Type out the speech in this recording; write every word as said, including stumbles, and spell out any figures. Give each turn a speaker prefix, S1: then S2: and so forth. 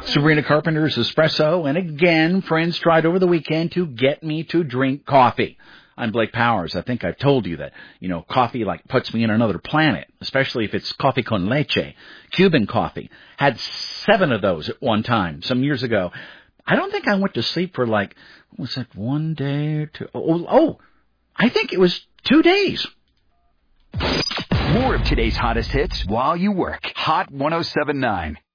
S1: Sabrina Carpenter's Espresso, and again, friends tried over the weekend to get me to drink coffee. I'm Blake Powers. I think I've told you that, you know, coffee like puts me in another planet, especially if it's coffee con leche, Cuban coffee. Had seven of those at one time some years ago. I don't think I went to sleep for like, what was that, one day or two? Oh, oh, I think it was two days.
S2: More of today's hottest hits while you work. Hot one oh seven point nine.